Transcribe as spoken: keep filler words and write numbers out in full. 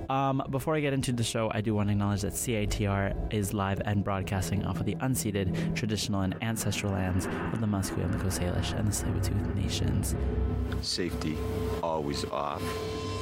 Um, before I get into the show, I do want to acknowledge that C I T R is live and broadcasting off of the unceded, traditional, and ancestral lands of the Musqueam, the Coast Salish, and the Tsleil-Waututh nations. Safety always off.